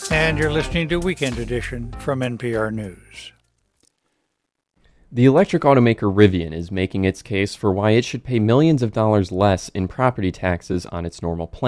And you're listening to Weekend Edition from NPR News. The electric automaker Rivian is making its case for why it should pay millions of dollars less in property taxes on its normal plan.